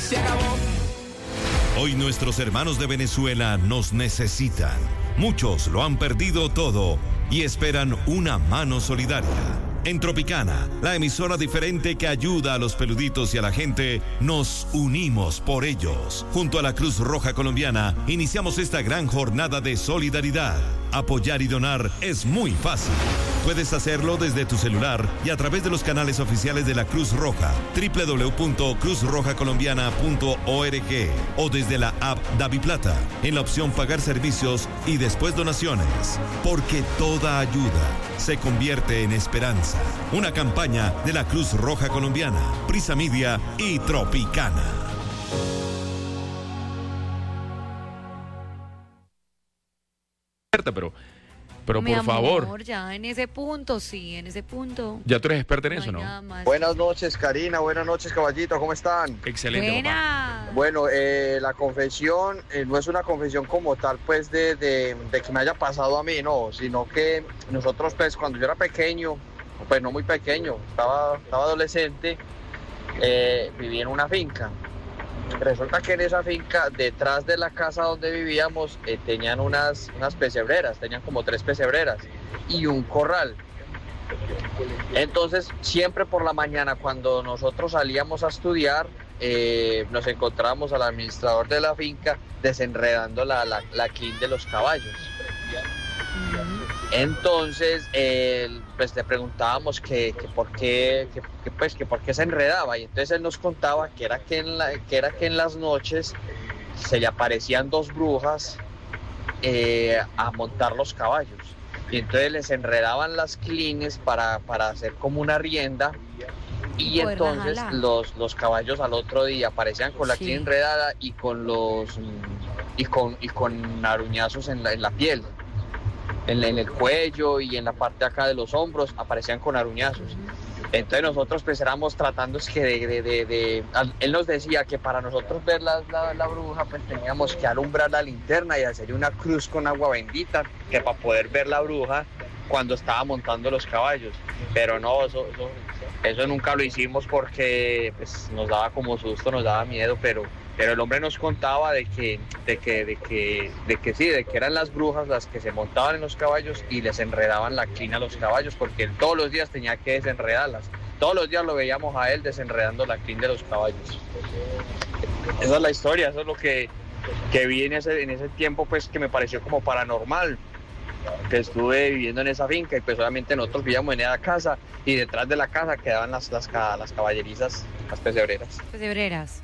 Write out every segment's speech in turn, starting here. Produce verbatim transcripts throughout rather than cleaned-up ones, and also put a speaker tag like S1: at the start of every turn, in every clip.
S1: se acabó.
S2: Hoy nuestros hermanos de Venezuela nos necesitan. Muchos lo han perdido todo y esperan una mano solidaria. En Tropicana, la emisora diferente que ayuda a los peluditos y a la gente, nos unimos por ellos. Junto a la Cruz Roja Colombiana, iniciamos esta gran jornada de solidaridad. Apoyar y donar es muy fácil. Puedes hacerlo desde tu celular y a través de los canales oficiales de la Cruz Roja, doble u doble u doble u punto cruz roja colombiana punto org o desde la app DaviPlata, en la opción Pagar servicios y después donaciones. Porque toda ayuda se convierte en esperanza. Una campaña de la Cruz Roja Colombiana, Prisa Media y Tropicana.
S3: Pero, pero
S4: Mi
S3: por
S4: amor,
S3: favor.
S4: Ya en ese punto, sí, en ese punto.
S3: Ya tú eres experta en
S4: No
S3: eso,
S4: hay
S3: ¿no?
S4: nada más.
S5: Buenas noches, Karina. Buenas noches, caballito. ¿Cómo están?
S3: Excelente, papá.
S4: Buena.
S5: Bueno, eh, la confesión eh, no es una confesión como tal, pues, de, de, de que me haya pasado a mí, no, sino que nosotros, pues, cuando yo era pequeño, pues no muy pequeño, estaba, estaba adolescente, eh, vivía en una finca. Resulta que en esa finca, detrás de la casa donde vivíamos, eh, tenían unas, unas pesebreras, tenían como tres pesebreras y un corral. Entonces, siempre por la mañana, cuando nosotros salíamos a estudiar, eh, nos encontrábamos al administrador de la finca desenredando la, la, la crin de los caballos. Entonces, eh, pues le preguntábamos que, que por qué, que, que, pues, que por qué se enredaba, y entonces él nos contaba que era que en, la, que era que en las noches se le aparecían dos brujas eh, a montar los caballos, y entonces les enredaban las clines para, para hacer como una rienda, y
S4: Poderla
S5: entonces
S4: jalar.
S5: los, los caballos al otro día aparecían con la
S4: Sí.
S5: crin enredada y con los y con, y con aruñazos en la, en la piel. En, en el cuello y en la parte de acá de los hombros aparecían con aruñazos. Entonces nosotros pues éramos tratando es que de, de, de, de- al- él nos decía que para nosotros ver la, la, la bruja pues teníamos que alumbrar la linterna y hacer una cruz con agua bendita, que para poder ver la bruja cuando estaba montando los caballos. Pero no, eso, eso, eso nunca lo hicimos porque pues, nos daba como susto, nos daba miedo, pero... Pero el hombre nos contaba de que, de que, de que, de que sí, de que eran las brujas las que se montaban en los caballos y les enredaban la crin a los caballos, porque él todos los días tenía que desenredarlas. Todos los días lo veíamos a él desenredando la crin de los caballos. Esa es la historia, eso es lo que, que vi en ese, en ese tiempo, pues que me pareció como paranormal. Que estuve viviendo en esa finca y pues obviamente nosotros vivíamos en esa casa y detrás de la casa quedaban las, las, ca- las caballerizas, las pesebreras.
S4: Pesebreras.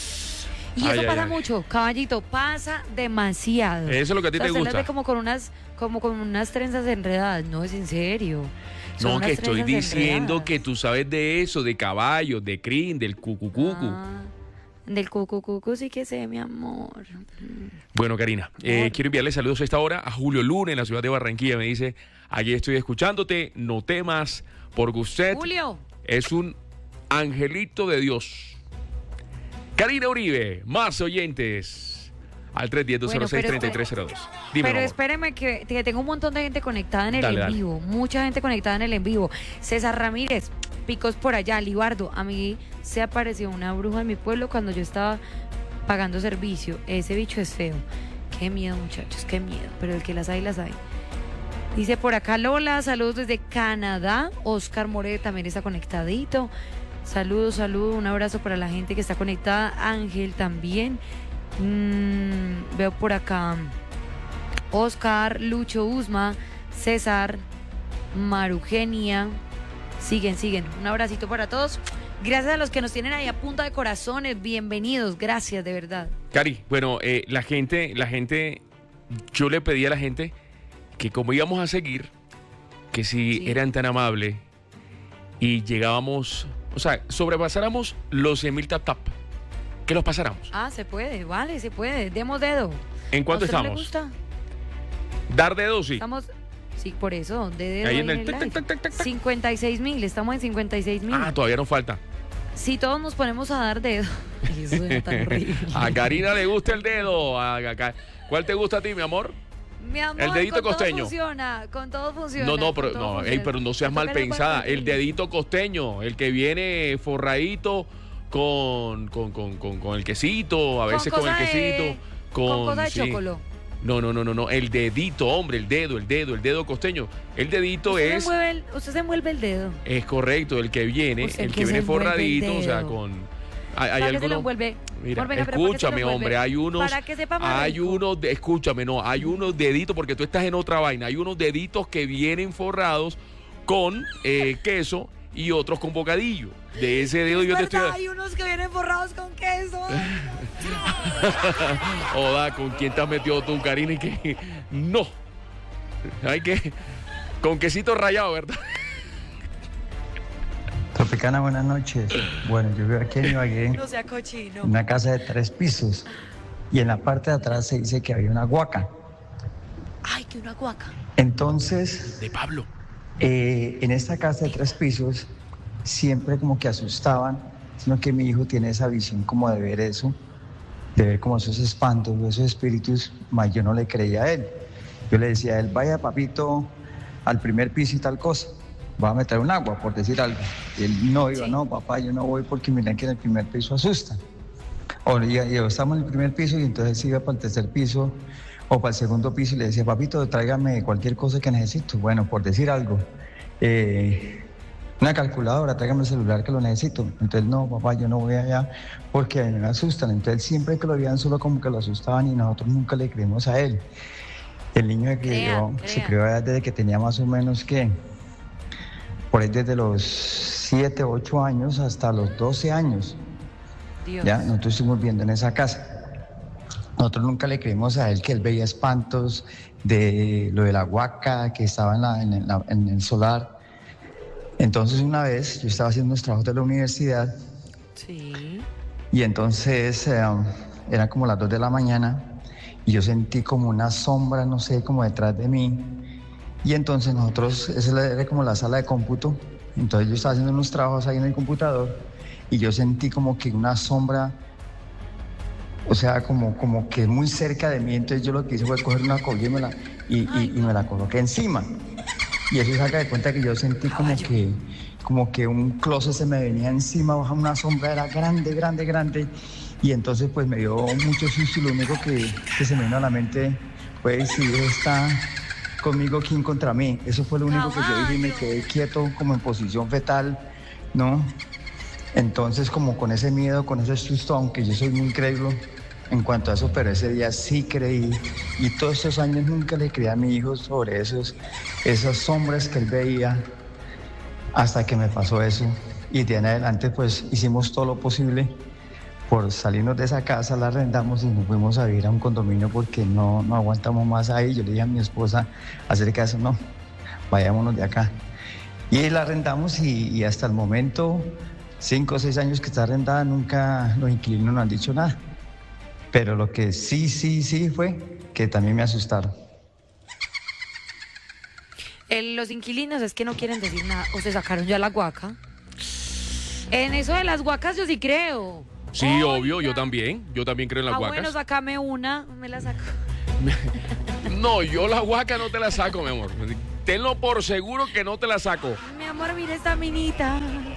S4: Y
S3: Ay,
S4: eso
S3: ay,
S4: pasa
S3: ay.
S4: mucho, caballito, pasa demasiado.
S3: Eso es lo que a ti
S4: O sea,
S3: te
S4: usted las
S3: gusta.
S4: ve como con unas, como con unas trenzas enredadas, no es en serio. Son
S3: No,
S4: unas
S3: que estoy
S4: trenzas
S3: diciendo
S4: enredadas.
S3: que tú sabes de eso, de caballos, de crin, del cucucucu.
S4: Ah, del cucucucu sí que sé, mi amor.
S3: Bueno, Karina, eh,
S4: Amor.
S3: quiero enviarle saludos a esta hora a Julio Luna en la ciudad de Barranquilla. Me dice, aquí estoy escuchándote, no temas, porque usted
S4: Julio,
S3: es un angelito de Dios. Karina Uribe, más oyentes al tres uno cero, dos cero seis,
S4: Bueno,
S3: tres
S4: pero
S3: tres cero dos. Dime,
S4: pero
S3: amor.
S4: espéreme que, que tengo un montón de gente conectada en el
S3: Dale,
S4: en
S3: dale.
S4: vivo, mucha gente conectada en el en vivo. César Ramírez, picos por allá, Libardo, a mí se apareció una bruja en mi pueblo cuando yo estaba pagando servicio. Ese bicho es feo. Qué miedo, muchachos, qué miedo, pero el que las hay, las hay. Dice por acá Lola, saludos desde Canadá. Oscar More también está conectadito. Saludos, saludos, un abrazo para la gente que está conectada. Ángel también. Mm, veo por acá Oscar, Lucho Usma, César, Marugenia. Siguen, siguen. Un abracito para todos. Gracias a los que nos tienen ahí a punta de corazones. Bienvenidos. Gracias, de verdad.
S3: Cari, bueno, eh, la gente, la gente, yo le pedí a la gente que como íbamos a seguir, que si
S4: Sí.
S3: eran tan amables y llegábamos, o sea, sobrepasáramos los cien mil tap tap, que los pasáramos.
S4: Ah, se puede, vale, se puede. Demos dedo.
S3: ¿En cuánto
S4: ¿A usted no le
S3: estamos?
S4: gusta?
S3: Dar dedos, sí.
S4: Estamos, sí, por eso, de dedo
S3: Ahí
S4: ahí
S3: en el
S4: en
S3: tac,
S4: el
S3: tac, tac, tac, tac.
S4: cincuenta y seis mil, estamos en cincuenta y seis mil.
S3: Ah, todavía nos falta.
S4: Si todos nos ponemos a dar dedo. Eso suena tan horrible.
S3: A Karina le gusta el dedo. A- a- a- ¿Cuál te gusta a ti, mi amor?
S4: Mi amor,
S3: el dedito
S4: con
S3: costeño.
S4: todo funciona, con todo funciona.
S3: No, no,
S4: con
S3: pero
S4: todo
S3: no,
S4: funciona.
S3: ey, pero no seas
S4: Me
S3: mal
S4: toca la
S3: pensada.
S4: parte
S3: El dedito costeño, el que viene forradito con, con, con, con, con el quesito, a
S4: Con
S3: veces con, el
S4: cosa de-
S3: quesito. Con,
S4: Con cosa de
S3: sí.
S4: chocolo.
S3: No, no, no, no, no. El dedito, hombre, el dedo, el dedo, el dedo costeño. El dedito
S4: Usted,
S3: es.
S4: se mueve el, usted se envuelve el dedo.
S3: Es correcto, el que viene,
S4: Usted
S3: el
S4: que
S3: que
S4: se
S3: viene
S4: envuelve el
S3: forradito, o sea,
S4: dedo.
S3: con. Hay, hay
S4: ¿Para qué se lo
S3: algunos.
S4: envuelve?
S3: Mira,
S4: Por venga, pero ¿para qué se lo
S3: escúchame,
S4: envuelve?
S3: hombre, hay unos.
S4: Para que sepa más
S3: Hay
S4: rico.
S3: unos, de- escúchame, no, hay unos deditos, porque tú estás en otra vaina. Hay unos deditos que vienen forrados con eh, queso y otros con bocadillo. De ese dedo
S4: Es
S3: yo te
S4: verdad,
S3: estoy.
S4: hay unos que vienen forrados con queso.
S3: Oda, ¿con quién te has metido tú, Karina? Y que no. Hay que. Con quesito rallado, ¿verdad?
S1: Tropicana, buenas noches. Bueno, yo vivo aquí en Ibagué,
S4: No sea cochino.
S1: en una casa de tres pisos. Y en la parte de atrás se dice que había una huaca.
S4: Ay, que una guaca.
S1: Entonces,
S3: De Pablo.
S1: eh, en esta casa de tres pisos, siempre como que asustaban, sino que mi hijo tiene esa visión como de ver eso, de ver como esos espantos, esos espíritus, mas yo no le creía a él. Yo le decía a él, vaya papito al primer piso y tal cosa, va a meter un agua, por decir algo. Y él no iba,
S4: Sí.
S1: no, papá, yo no voy porque miren que en el primer piso asustan. O ya, ya estamos en el primer piso y entonces iba para el tercer piso o para el segundo piso y le decía, papito, tráigame cualquier cosa que necesito. Bueno, por decir algo, eh, una calculadora, tráigame el celular que lo necesito. Entonces, no, papá, yo no voy allá porque a mí me asustan. Entonces, siempre que lo veían solo como que lo asustaban y nosotros nunca le creímos a él. El niño se crió,
S4: Crean,
S1: se
S4: crean.
S1: crió desde que tenía más o menos que, por ahí desde los siete, ocho años hasta los doce años.
S4: Dios.
S1: Ya, nosotros estuvimos viviendo en esa casa. Nosotros nunca le creímos a él que él veía espantos de lo de la huaca que estaba en, la- en el- la- en el solar. Entonces una vez yo estaba haciendo unos trabajos de la universidad
S4: Sí.
S1: y entonces eh, eran como las dos de la mañana y yo sentí como una sombra, no sé, como detrás de mí. Y entonces nosotros, esa era como la sala de cómputo, entonces yo estaba haciendo unos trabajos ahí en el computador y yo sentí como que una sombra, o sea, como, como que muy cerca de mí, entonces yo lo que hice fue coger una cobija y me la, y, y- y me la coloqué encima. Y eso saca de cuenta que yo sentí como que, como que un closet se me venía encima, baja una sombra, era grande, grande, grande. Y entonces pues me dio mucho susto y lo único que, que se me vino a la mente fue si Dios está conmigo, ¿quién contra mí? Eso fue lo único que yo dije y me quedé quieto como en posición fetal, ¿no? Entonces como con ese miedo, con ese susto, aunque yo soy muy incrédulo en cuanto a eso, pero ese día sí creí y todos estos años nunca le creí a mi hijo sobre esos, esas sombras que él veía hasta que me pasó eso y de en adelante pues hicimos todo lo posible por salirnos de esa casa, la arrendamos y nos fuimos a vivir a un condominio porque no, no aguantamos más ahí. Yo le dije a mi esposa acerca de eso, no, vayámonos de acá. Y la arrendamos y, y hasta el momento, cinco o seis años que está arrendada, nunca los inquilinos nos han dicho nada. Pero lo que sí, sí, sí fue que también me asustaron.
S4: El- los inquilinos es que no quieren decir nada. O se sacaron ya la guaca. En eso de las guacas yo sí creo.
S3: Sí,
S4: Oiga.
S3: obvio, yo también. Yo también creo en las
S4: Ah,
S3: guacas.
S4: bueno, sacame una. Me la saco.
S3: No, yo la guaca no te la saco, mi amor. Tenlo por seguro que no te la saco.
S4: Mi amor, mira esta minita.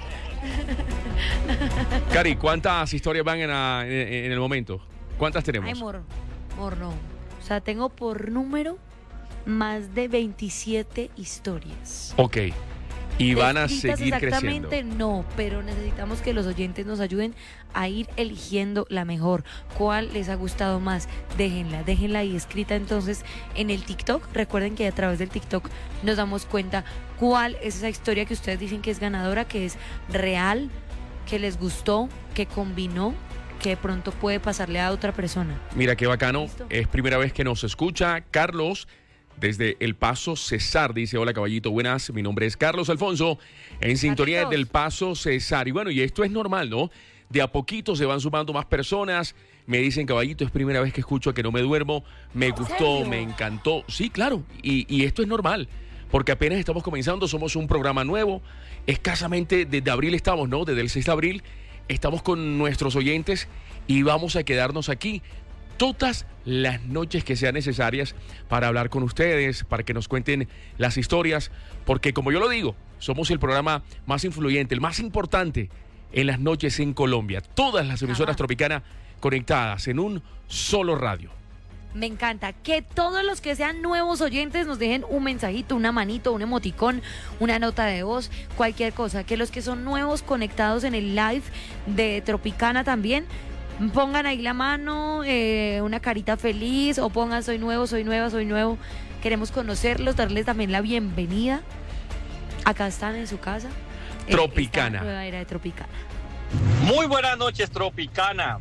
S3: Cari, ¿cuántas historias van en, la- en- en el momento? ¿Cuántas tenemos?
S4: Ay, mor. Mor, no. O sea, tengo por número más de veintisiete historias.
S3: Ok. Y van a
S4: Descritas
S3: seguir
S4: exactamente
S3: creciendo.
S4: no, pero necesitamos que los oyentes nos ayuden a ir eligiendo la mejor. ¿Cuál les ha gustado más? Déjenla, déjenla ahí escrita entonces en el TikTok. Recuerden que a través del TikTok nos damos cuenta cuál es esa historia que ustedes dicen que es ganadora, que es real, que les gustó, que combinó, que de pronto puede pasarle a otra persona.
S3: Mira qué bacano.
S4: ¿Listo?
S3: Es primera vez que nos escucha Carlos desde El Paso Cesar. Dice, hola caballito, buenas. Mi nombre es Carlos Alfonso. En sintonía
S4: Carlitos.
S3: del Paso Cesar. Y bueno, y esto es normal, ¿no? De a poquito se van sumando más personas. Me dicen, caballito, es primera vez que escucho que no me duermo. Me gustó,
S4: serio?
S3: me encantó. Sí, claro. Y, y esto es normal. Porque apenas estamos comenzando, somos un programa nuevo. Escasamente desde abril estamos, ¿no? Desde el seis de abril estamos con nuestros oyentes y vamos a quedarnos aquí todas las noches que sean necesarias para hablar con ustedes, para que nos cuenten las historias, porque como yo lo digo, somos el programa más influyente, el más importante en las noches en Colombia. Todas las emisoras
S4: Ajá.
S3: Tropicana conectadas en un solo radio.
S4: Me encanta que todos los que sean nuevos oyentes nos dejen un mensajito, una manito, un emoticón, una nota de voz, cualquier cosa. Que los que son nuevos conectados en el live de Tropicana también pongan ahí la mano, eh, una carita feliz, o pongan soy nuevo, soy nueva, soy nuevo. Queremos conocerlos, darles también la bienvenida. Acá están en su casa. eh,
S3: Tropicana.
S4: esta nueva era de Tropicana.
S6: Muy buenas noches, Tropicana.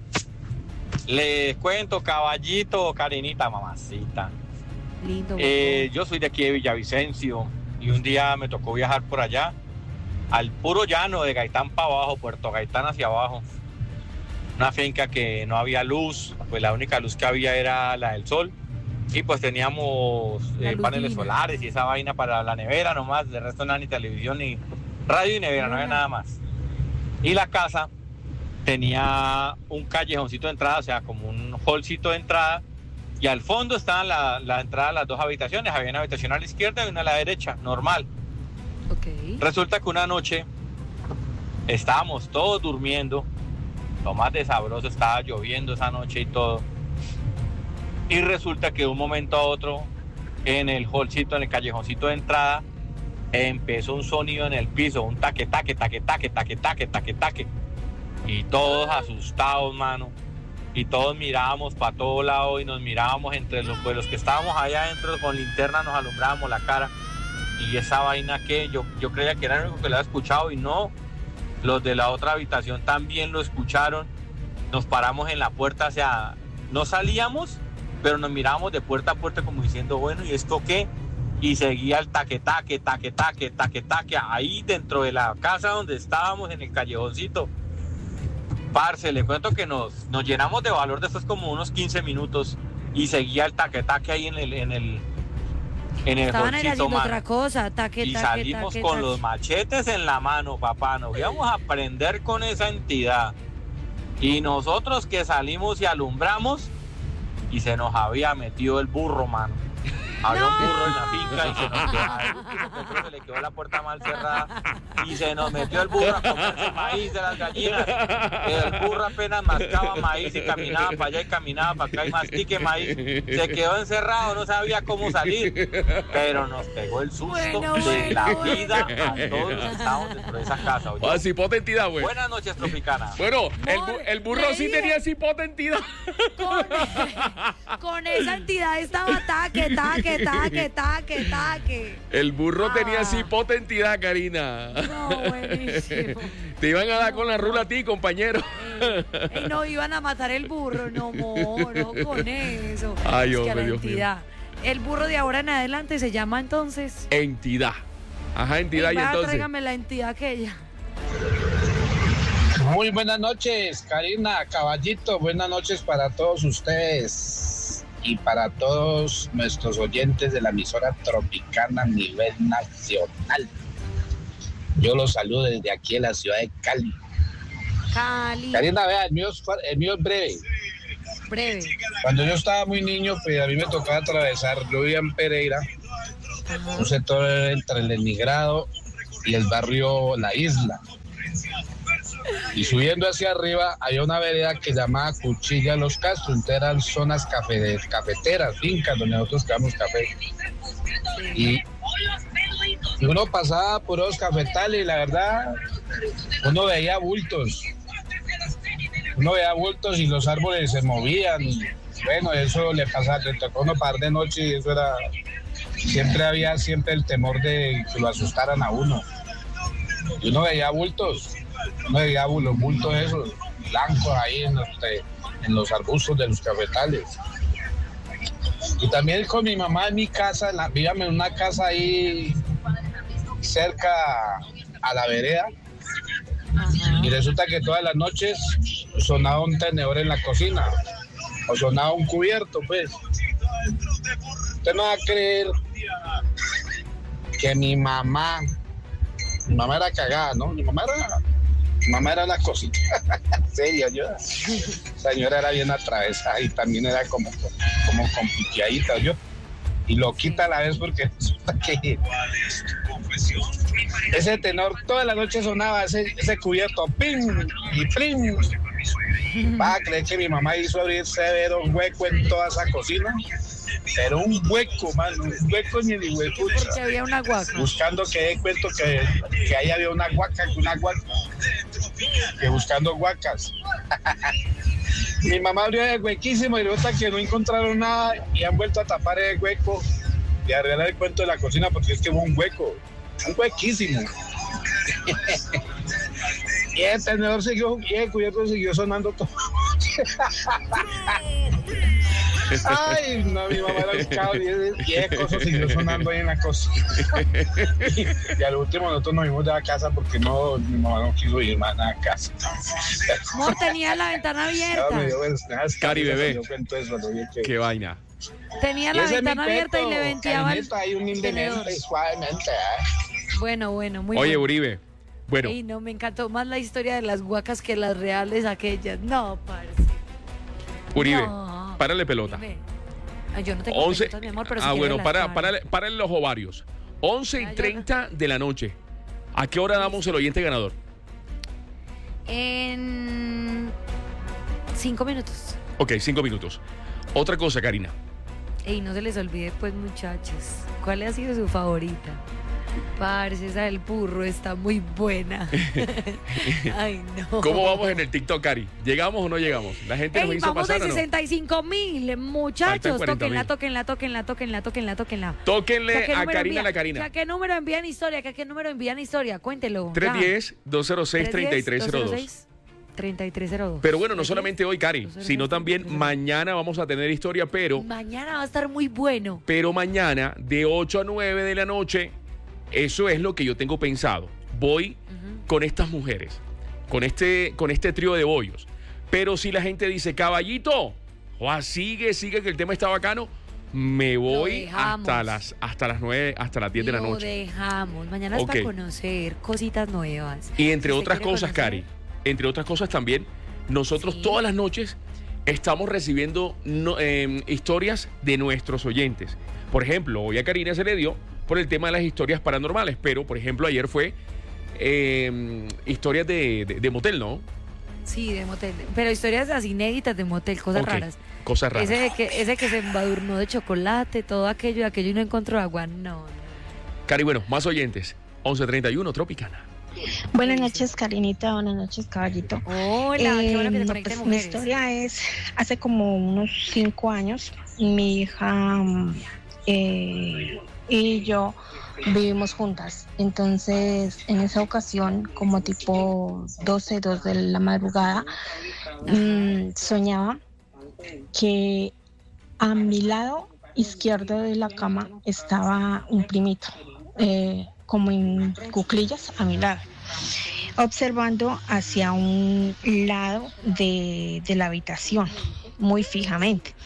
S6: Les cuento, caballito, Karinita, mamacita.
S4: Lindo.
S6: Eh, yo soy de aquí de Villavicencio y un día me tocó viajar por allá, al puro llano de Gaitán para abajo, Puerto Gaitán hacia abajo. Una finca que no había luz, pues la única luz que había era la del sol. Y pues teníamos eh, paneles
S4: divina.
S6: solares y esa vaina para la nevera nomás, de resto nada, ni televisión, ni radio y nevera, no había nada más. Y la casa tenía un callejoncito de entrada, o sea, como un hallcito de entrada, y al fondo estaban la, la entrada de las dos habitaciones. Había una habitación a la izquierda y una a la derecha, normal.
S4: Ok.
S6: Resulta que una noche estábamos todos durmiendo, lo más de sabroso, estaba lloviendo esa noche y todo, y resulta que de un momento a otro, en el hallcito, en el callejoncito de entrada, empezó un sonido en el piso, un taque, taque, taque, taque, taque, taque, taque, taque. Y todos asustados, mano. Y todos mirábamos para todo lado y nos mirábamos entre los, pues, los que estábamos allá adentro con linterna, nos alumbrábamos la cara. Y esa vaina que yo, yo creía que era el único que lo había escuchado y no. Los de la otra habitación también lo escucharon. Nos paramos en la puerta, o sea, no salíamos, pero nos mirábamos de puerta a puerta como diciendo, bueno, ¿y esto qué? Y seguía el taque, taque, taque, taque, taque, taque, ahí dentro de la casa donde estábamos, en el callejoncito. Parce, le cuento que nos, nos llenamos de valor después como unos quince minutos y seguía el taque, taque ahí en el, en el, en el
S4: Estaban ahí
S6: hallcito,
S4: haciendo
S6: mano.
S4: otra cosa, taque,
S6: Y
S4: taque,
S6: salimos
S4: taque,
S6: con
S4: taque.
S6: los machetes en la mano, papá. Nos íbamos a prender con esa entidad. Y nosotros que salimos y alumbramos, y se nos había metido el burro, mano. Había
S4: ¡No!
S6: un burro en la finca y se nos quedó, al último que creo que le quedó la puerta mal cerrada y se nos metió el burro a comerse el maíz de las gallinas. El burro apenas mascaba maíz y caminaba para allá y caminaba para acá y mastique maíz. Se quedó encerrado, no sabía cómo salir, pero nos pegó el susto
S4: Bueno,
S6: de
S4: bueno,
S6: la
S4: bueno.
S6: vida a todos los que estábamos dentro de esa casa. ¿oyó?
S3: Ah, cipota entidad, güey.
S6: Buenas noches, Tropicana.
S3: Bueno, el,
S4: Amor,
S3: bu- el burro
S4: le
S3: sí
S4: dije.
S3: tenía cipota entidad.
S4: Con, con esa entidad estaba taque, taque, taque, taque, taque.
S3: El burro tenía
S4: Ah.
S3: cipota entidad, Karina.
S4: No, buenísimo.
S3: Te iban a dar con la rula a ti, compañero.
S4: Y no iban a matar el burro, no, amor, no con eso.
S3: Ay,
S4: es que a
S3: hombre,
S4: la
S3: Dios mío.
S4: entidad. El burro de ahora en adelante se llama entonces.
S3: Entidad. Ajá, entidad
S4: Ey,
S3: y
S4: vaya,
S3: entonces.
S4: tráigame la entidad aquella.
S7: Muy buenas noches, Karina, Caballito, buenas noches para todos ustedes y para todos nuestros oyentes de la emisora Tropicana a nivel nacional. Yo los saludo desde aquí en la ciudad de Cali.
S4: Cali.
S7: Karina, vea, el mío es, fa- el mío es breve.
S4: Breve.
S7: Cuando yo estaba muy niño, pues a mí me tocaba atravesar, yo vivía en Pereira, un sector entre el Emigrado y el barrio La Isla. Y subiendo hacia arriba había una vereda que llamaba Cuchilla Los Castros, entonces eran zonas cafe- cafeteras, fincas donde nosotros quedamos café. Y, y uno pasaba por los cafetales y la verdad, uno veía bultos. Uno veía bultos y los árboles se movían. Y, bueno, eso le pasaba, le tocó uno par de noche y eso era... Siempre había siempre el temor de que lo asustaran a uno. Y uno veía bultos. Uno veía los bultos esos, blancos ahí en los, en los arbustos de los cafetales. Y también con mi mamá en mi casa, en la, vivíamos en una casa ahí cerca a la vereda. Y resulta que todas las noches sonaba un tenedor en la cocina, o sonaba un cubierto, pues. Usted no va a creer que mi mamá, mi mamá era cagada, ¿no? Mi mamá era, mi mamá era la cosita, en serio, yo. La señora era bien atravesada y también era como, como compliqueadita, yo. Y loquita a la vez porque resulta que ese tenor toda la noche sonaba ese, ese cubierto, ¡pim! Y ¡prim! Va a creer que mi mamá hizo abrir severo hueco en toda esa cocina. Pero un hueco, mano, un hueco ni el hueco.
S4: Porque había una guaca.
S7: Buscando que dé cuento que, que ahí había una guaca, una guaca. Que buscando guacas. Mi mamá abrió el huequísimo y resulta que no encontraron nada y han vuelto a tapar el hueco y a arreglar el cuento de la cocina porque es que hubo un hueco, un huequísimo. Y el tenedor siguió, y el cubierto siguió sonando todo. Ay, no, mi mamá era un caos y el coso siguió sonando ahí en la cocina. Y, y al último nosotros nos fuimos de la casa porque no, mi mamá no quiso ir más a la casa.
S4: Amor, tenía la ventana abierta.
S7: No, me dio, pues,
S3: Cari, bebé.
S7: Eso, que...
S3: Qué vaina.
S4: Tenía la ventana abierta y le venteaba el
S7: hay un indemnente suavemente. ¿eh?
S4: Bueno, bueno, muy
S3: Oye,
S4: bueno.
S3: Uribe. Bueno.
S4: Ey, no, me encantó más la historia de las guacas que las reales aquellas. No, parce.
S3: Uribe,
S4: No.
S3: párale pelota.
S4: Ay, yo no tengo
S3: once
S4: pelotas, mi amor, pero si
S3: Ah,
S4: quiere
S3: bueno,
S4: las
S3: para,
S4: paro.
S3: para, para los ovarios. once y
S4: Ay,
S3: treinta de la noche. ¿A qué hora damos el oyente ganador?
S4: En cinco minutos.
S3: Ok, cinco minutos. Otra cosa, Karina.
S4: Ey, no se les olvide, pues, muchachos, ¿cuál ha sido su favorita? Parce, esa del burro está muy buena. Ay, no.
S3: ¿Cómo vamos en el TikTok, Cari? ¿Llegamos o no llegamos? La gente nos
S4: Ey,
S3: hizo
S4: vamos
S3: pasar
S4: de
S3: o no.
S4: sesenta y cinco mil, muchachos.
S3: Faltan cuarenta mil.
S4: Tóquenla, tóquenla, tóquenla, tóquenla, tóquenla, tóquenla.
S3: Tóquenle
S4: ¿A qué
S3: a
S4: número
S3: Karina
S4: envían?
S3: la Karina.
S4: ¿A qué número envían historia? ¿A qué número envían historia? Cuéntelo.
S3: tres
S4: ya.
S3: uno cero, dos cero seis, tres tres cero dos.
S4: treinta y tres cero dos.
S3: Pero bueno, no solamente hoy, Cari,
S4: dos cero seis,
S3: sino también
S4: treinta y tres cero dos.
S3: mañana vamos a tener historia, pero,
S4: Mañana va a estar muy bueno.
S3: pero mañana de ocho a nueve de la noche, eso es lo que yo tengo pensado. Voy
S4: Ujú.
S3: con estas mujeres, con este, con este trío de bollos. Pero si la gente dice, caballito, Joa, sigue, sigue, que el tema está bacano, me voy
S4: dejamos.
S3: hasta las, hasta las nueve, hasta las diez de la
S4: Lo
S3: noche.
S4: dejamos. Mañana es
S3: Ok.
S4: para conocer cositas nuevas.
S3: Y entre
S4: Si usted
S3: otras
S4: quiere
S3: cosas,
S4: conocer-
S3: Cari, entre otras cosas también, nosotros
S4: Sí.
S3: todas las noches estamos recibiendo no- eh, historias de nuestros oyentes. Por ejemplo, hoy a Karina se le dio por el tema de las historias paranormales, pero por ejemplo ayer fue eh, historias de, de- de motel, ¿no?
S4: Sí, de motel. Pero historias así inéditas de motel, cosas
S3: Ok,
S4: raras.
S3: Cosas raras.
S4: Ese de que, ese que se embadurnó de chocolate, todo aquello y aquello y no encontró agua. No, no.
S3: Cari, bueno, más oyentes. once treinta y uno, Tropicana.
S8: Buenas noches, Karinita. Buenas noches, caballito.
S4: Hola, qué bueno que te
S8: no,
S4: conecten
S8: pues, mi
S4: mujeres.
S8: historia es, hace como unos cinco años, mi hija mm, eh, y yo vivimos juntas. Entonces, en esa ocasión, como tipo doce, dos de la madrugada, mm, soñaba que a mi lado izquierdo de la cama estaba un primito, eh, como en cuclillas a mi lado, observando hacia un lado de, de la habitación, muy fijamente.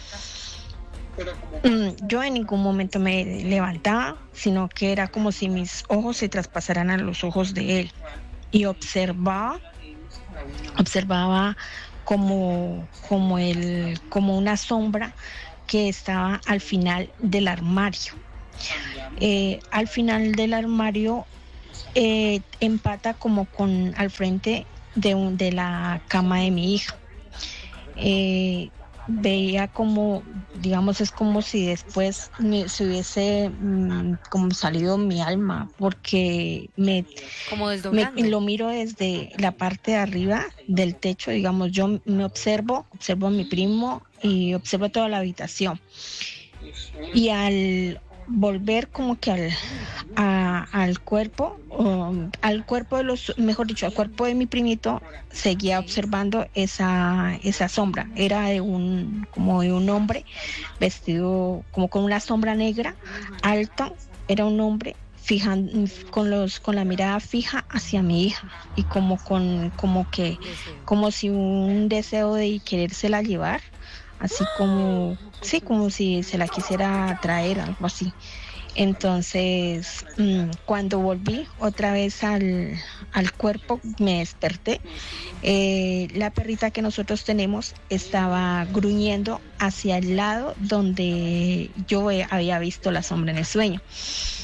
S8: Mm, Yo en ningún momento me levantaba, sino que era como si mis ojos se traspasaran a los ojos de él y observaba, observaba como, como, el, como una sombra que estaba al final del armario. Eh, al final del armario eh, empata como con al frente de, un, de la cama de mi hija. Eh, veía como, digamos, es como si después me, se hubiese mm, como salido mi alma, porque me,
S4: Como
S8: me
S4: desdoblando.
S8: lo miro desde la parte de arriba del techo, digamos, yo me observo, observo a mi primo y observo toda la habitación. Y al volver como que al, a- al cuerpo, um, al cuerpo de los, mejor dicho, al cuerpo de mi primito, seguía observando esa, esa sombra. Era de un, como de un hombre vestido como con una sombra negra, alto, era un hombre fijan, con los, con la mirada fija hacia mi hija y como con, como que, como si un deseo de querérsela llevar, así como, sí, como si se la quisiera traer, algo así. Entonces, mm, cuando volví otra vez al, al cuerpo, me desperté. Eh, la perrita que nosotros tenemos estaba gruñendo hacia el lado donde yo he- había visto la sombra en el sueño.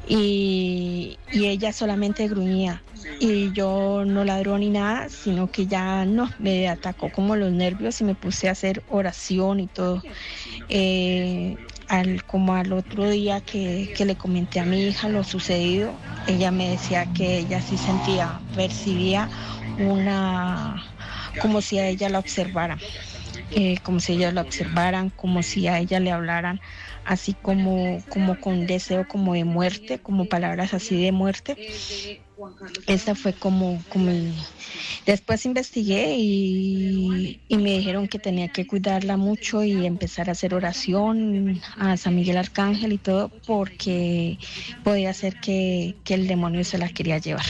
S8: y, y ella solamente gruñía. Y yo no ladró ni nada, sino que ya no, me atacó como los nervios y me puse a hacer oración y todo. Eh, al, como al otro día que, que le comenté a mi hija lo sucedido, ella me decía que ella sí sentía, percibía una, como si a ella la observaran, eh, como si ella la observaran, como si a ella le hablaran, así como, como con deseo como de muerte, como palabras así de muerte. Esta fue como, como el... Después investigué y, y me dijeron que tenía que cuidarla mucho y empezar a hacer oración a San Miguel Arcángel y todo, porque podía ser que, que el demonio se la quería llevar.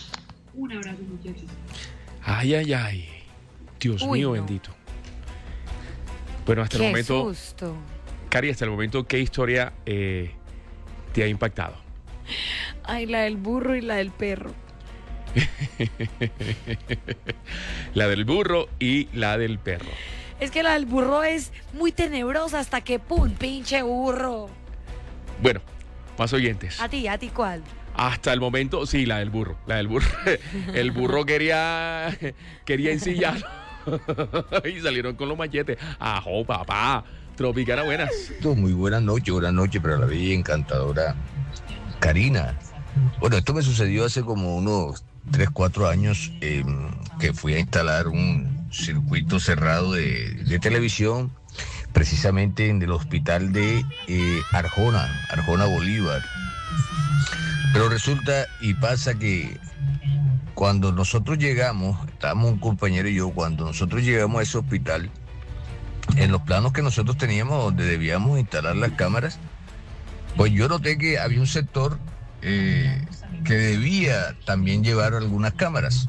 S3: Ay, ay, ay. Dios
S4: Uy,
S3: mío,
S4: no.
S3: bendito. Bueno, hasta
S4: Qué
S3: el momento,
S4: susto.
S3: Cari, hasta el momento, ¿qué historia eh, te ha impactado?
S4: Ay, la del burro y la del perro.
S3: La del burro y la del perro.
S4: Es que la del burro es muy tenebrosa hasta que pum, pinche burro.
S3: Bueno, más oyentes.
S4: A ti, a ti, ¿cuál?
S3: Hasta el momento, sí, la del burro. La del burro. El burro quería, quería ensillarlo. Y salieron con los machetes. Ajo, papá. Tropicana, buenas.
S9: Muy buenas noches, buenas noches para la bella y encantadora Karina. Bueno, esto me sucedió hace como unos tres, cuatro años, eh, que fui a instalar un circuito cerrado de, de televisión, precisamente en el hospital de eh, Arjona, Arjona Bolívar. Pero resulta y pasa que cuando nosotros llegamos, estábamos un compañero y yo, cuando nosotros llegamos a ese hospital, en los planos que nosotros teníamos donde debíamos instalar las cámaras, pues yo noté que había un sector eh, que debía también llevar algunas cámaras.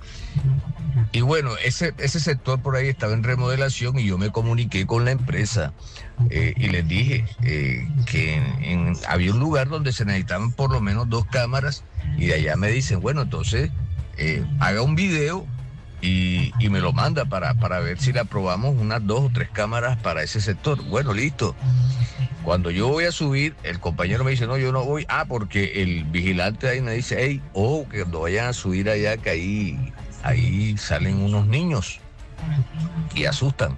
S9: Y bueno, ese, ese sector por ahí estaba en remodelación y yo me comuniqué con la empresa eh, y les dije eh, que en, en, había un lugar donde se necesitaban por lo menos dos cámaras y de allá me dicen, bueno, entonces eh, haga un video y, y me lo manda para, para ver si le aprobamos unas dos o tres cámaras para ese sector. Bueno, listo. Cuando yo voy a subir, el compañero me dice, no, yo no voy. Ah, porque el vigilante ahí me dice, hey, ojo, que cuando vayan a subir allá, que ahí, ahí salen unos niños y asustan.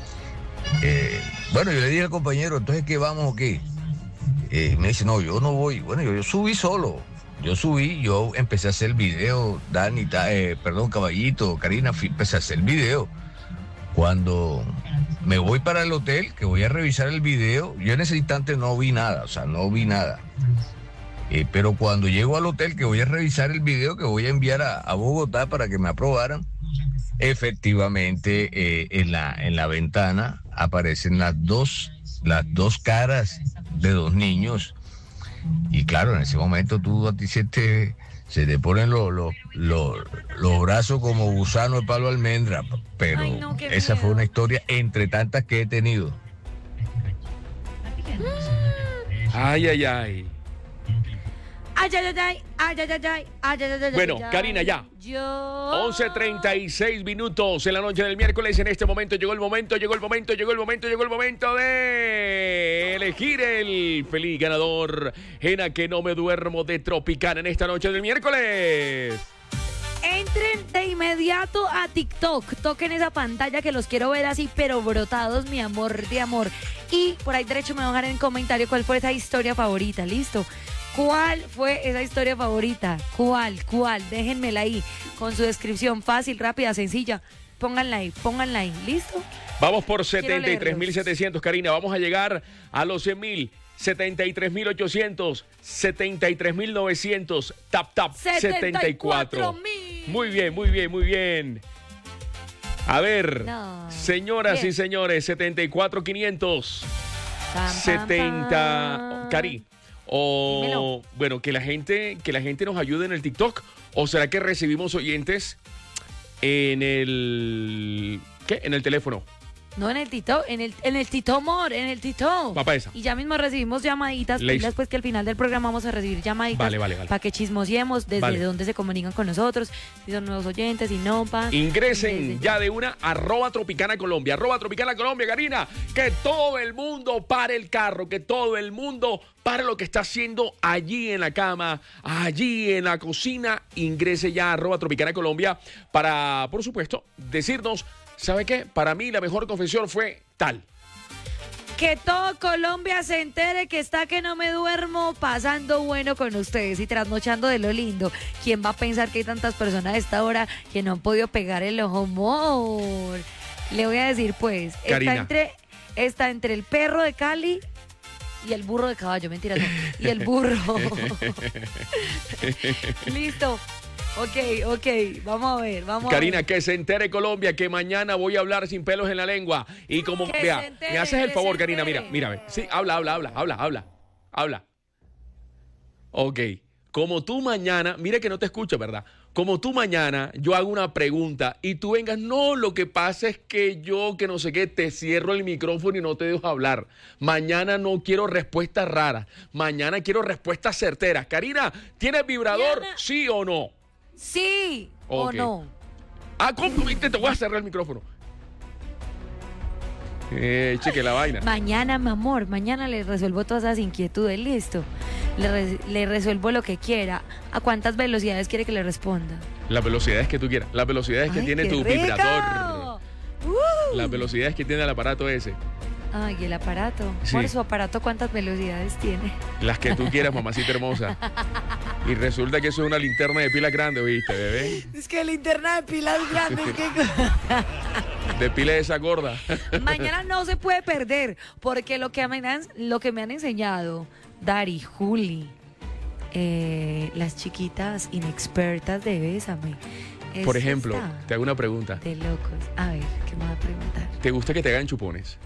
S9: Eh, bueno, yo le dije al compañero, entonces, ¿qué vamos o qué? Eh, me dice, no, yo no voy. Bueno, yo, yo subí solo. Yo subí, yo empecé a hacer el video, Dani, eh, perdón, Caballito, Karina, empecé a hacer el video. Cuando me voy para el hotel, que voy a revisar el video, yo en ese instante no vi nada, o sea, no vi nada. Eh, pero cuando llego al hotel, que voy a revisar el video, que voy a enviar a, a Bogotá para que me aprobaran, efectivamente eh, en, la, en la ventana aparecen las dos, las dos caras de dos niños. Y claro, en ese momento tú a ti se te, se te ponen los, los, los, los brazos como gusano de palo de almendra, pero
S4: Ay, no, qué
S9: esa
S4: miedo.
S9: fue una historia entre tantas que he tenido.
S3: Ay, ay, ay.
S4: Ay, ay, ay, ay, ay, ay, ay, ay, ay, ay, ay,
S3: Bueno,
S4: ay,
S3: Karina, ya.
S4: Yo.
S3: once treinta y seis minutos en la noche del miércoles. En este momento llegó el momento, llegó el momento, llegó el momento, llegó el momento de elegir el feliz ganador en A Que No Me Duermo de Tropicana en esta noche del miércoles.
S4: Entren de inmediato a TikTok, toquen esa pantalla que los quiero ver así, pero brotados, mi amor de amor. Y por ahí derecho me van a dejar en comentario cuál fue esa historia favorita, ¿listo? ¿Cuál fue esa historia favorita? ¿Cuál? ¿Cuál? Déjenmela ahí con su descripción fácil, rápida, sencilla. Pónganla ahí, pónganla ahí, ¿listo?
S3: Vamos por
S4: Quiero
S3: setenta y tres mil
S4: leerlos.
S3: setecientos, Karina. Vamos a llegar a los cien mil. setenta y tres mil ochocientos, setenta y tres mil novecientos, tap tap setenta y cuatro.
S4: mil.
S3: Muy bien, muy bien, muy bien. A ver,
S4: No.
S3: señoras
S4: Bien.
S3: y señores, setenta y cuatro mil quinientos,
S4: Pam, pam,
S3: setenta,
S4: pam.
S3: Cari. O
S4: Dímelo.
S3: bueno, que la gente, que la gente nos ayude en el TikTok. ¿O será que recibimos oyentes en el qué? En el teléfono.
S4: No, en el Tito, en el, en el Tito Amor, en el Tito.
S3: Va pa' esa.
S4: Y ya mismo recibimos llamaditas. Y
S3: Listo.
S4: después que al final del programa vamos a recibir llamaditas.
S3: Vale, vale, vale.
S4: Para que chismosiemos desde
S3: Vale.
S4: dónde se comunican con nosotros, si son nuevos oyentes, si no, pa.
S3: Ingresen
S4: Desde
S3: ya de una, arroba Tropicana Colombia, arroba Tropicana Colombia, Karina, que todo el mundo pare el carro, que todo el mundo pare lo que está haciendo allí en la cama, allí en la cocina, ingrese ya a arroba Tropicana Colombia para, por supuesto, decirnos, ¿sabe qué? Para mí la mejor confesión fue tal.
S4: Que todo Colombia se entere que está que no me duermo, pasando bueno con ustedes y trasnochando de lo lindo. ¿Quién va a pensar que hay tantas personas a esta hora que no han podido pegar el ojo? Amor. Le voy a decir pues,
S3: Karina.
S4: está entre, está entre el perro de Cali y el burro de caballo, mentira, no. Y el burro. Listo. Ok, ok, vamos a ver, vamos
S3: Karina,
S4: a ver.
S3: que se entere Colombia que mañana voy a hablar sin pelos en la lengua. Y como,
S4: Que
S3: vea,
S4: se entere,
S3: me haces el
S4: que
S3: favor,
S4: se
S3: Karina, mira,
S4: entere.
S3: mírame. Sí, habla, habla, habla, habla, habla, habla. Ok, como tú mañana, mira que no te escucho, ¿verdad? Como tú mañana, yo hago una pregunta y tú vengas, no, lo que pasa es que yo, que no sé qué, te cierro el micrófono y no te dejo hablar. Mañana no quiero respuestas raras, mañana quiero respuestas certeras. Karina, ¿tienes vibrador?
S4: Mañana-
S3: ¿Sí o no?
S4: Sí
S3: Ok.
S4: o no.
S3: Ah, ¿cómo? Te, te voy a cerrar el micrófono. Eh, cheque la vaina.
S4: Mañana, mi amor, mañana le resuelvo todas esas inquietudes, listo. Le, re- le resuelvo lo que quiera. ¿A cuántas velocidades quiere que le responda?
S3: Las velocidades que tú quieras. Las velocidades que
S4: Ay,
S3: tiene
S4: qué
S3: tu
S4: rico.
S3: vibrador.
S4: Uh.
S3: Las velocidades que tiene el aparato ese.
S4: Ay, el aparato.
S3: Sí.
S4: Por su aparato, ¿cuántas velocidades tiene?
S3: Las que tú quieras, mamacita hermosa. Y resulta que eso es una linterna de pila grande, ¿viste, bebé?
S4: Es que linterna de pilas grandes.
S3: De pila de esa gorda.
S4: Mañana no se puede perder, porque lo que me han, lo que me han enseñado Dari, Juli, eh, las chiquitas inexpertas de Bésame.
S3: Por
S4: eso
S3: ejemplo,
S4: está
S3: te hago una pregunta.
S4: de locos. A ver, ¿qué me va a preguntar?
S3: ¿Te gusta que te hagan chupones?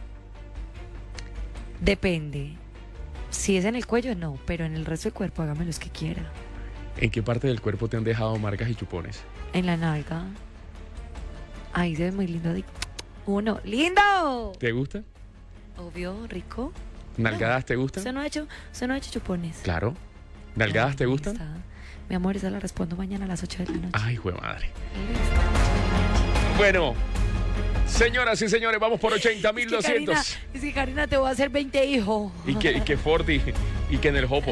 S4: Depende. Si es en el cuello, no, pero en el resto del cuerpo hágame los que quiera.
S3: ¿En qué parte del cuerpo te han dejado marcas y chupones?
S4: En la nalga. Ahí se ve muy lindo. de- Uno, ¡lindo!
S3: ¿Te gusta?
S4: Obvio, rico.
S3: ¿Nalgadas te
S4: Usted
S3: gustan?
S4: no ha hecho, usted no ha hecho chupones.
S3: Claro. ¿Nalgadas te
S4: Ahí
S3: gustan?
S4: está. Mi amor, esa la respondo mañana a las ocho de la noche.
S3: Ay, jue madre. Bueno, señoras y señores, vamos por ochenta mil doscientos.
S4: Es que Karina, te voy a hacer veinte hijos.
S3: Y que, y que Forti y que en el Jopo.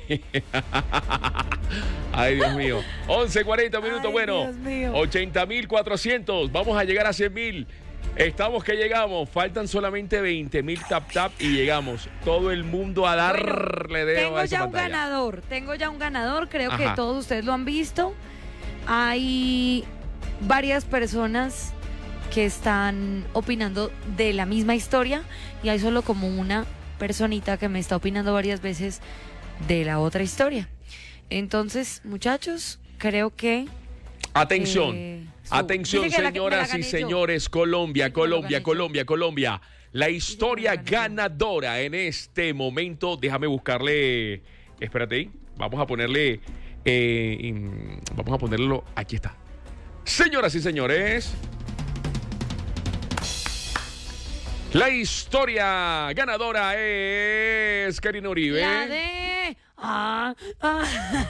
S3: Ay, Dios mío. once cuarenta minutos.
S4: Ay,
S3: bueno,
S4: Dios mío.
S3: ochenta mil cuatrocientos. Vamos a llegar a cien mil. Estamos que llegamos. Faltan solamente veinte mil tap tap y llegamos. Todo el mundo a darle dedo
S4: Tengo
S3: a esa
S4: ya un
S3: pantalla.
S4: ganador, tengo ya un ganador, creo
S3: Ajá.
S4: que todos ustedes lo han visto. Hay varias personas que están opinando de la misma historia y hay solo como una personita que me está opinando varias veces de la otra historia. Entonces, muchachos, creo que...
S3: Atención.
S4: eh, su-
S3: Atención,
S4: Dice que la- me la
S3: señoras y
S4: gané yo.
S3: señores. Colombia,
S4: Dice que me lo
S3: Colombia,
S4: gané yo.
S3: Colombia, Colombia. La historia
S4: gané yo.
S3: ganadora en este momento. Déjame buscarle. Espérate ahí. Vamos a ponerle. eh, in- vamos a ponerlo. Aquí está. Señoras y señores. La historia ganadora es Karina Uribe.
S4: La de... Ah, ah.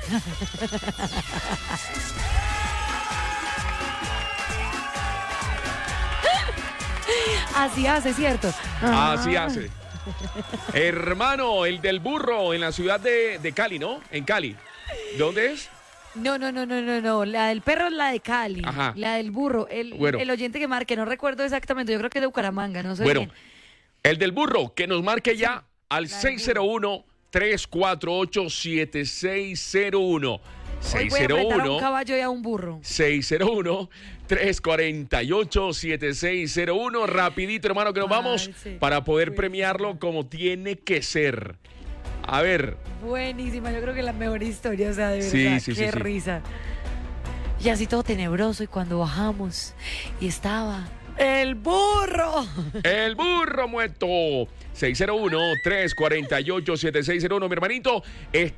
S4: Así hace, ¿cierto?
S3: Así
S4: Ah.
S3: hace. Hermano, el del burro en la ciudad de, de Cali, ¿no? En Cali. ¿Dónde es?
S4: No, no, no, no, no, no. La del perro es la de Cali.
S3: Ajá.
S4: La del burro. El,
S3: Bueno.
S4: el oyente que marque, no recuerdo exactamente. Yo creo que es de Bucaramanga, no sé
S3: Bueno,
S4: bien.
S3: el del burro, que nos marque ya al
S4: la del
S3: seis cero uno, tres cuatro ocho, siete seis cero uno.
S4: Hoy voy a enfrentar a un
S3: 601
S4: caballo y a un burro.
S3: seis cero uno, tres cuatro ocho, siete seis cero uno. Rapidito, hermano, que nos vamos
S4: Parce.
S3: para poder
S4: Buenísimo.
S3: premiarlo como tiene que ser. A ver,
S4: Buenísima, yo creo que la mejor historia, o sea, de verdad,
S3: Sí, sí,
S4: qué
S3: sí, sí.
S4: risa. Y así todo tenebroso, y cuando bajamos, y estaba el burro.
S3: el burro muerto. seis cero uno, tres cuatro ocho, siete seis cero uno, mi hermanito.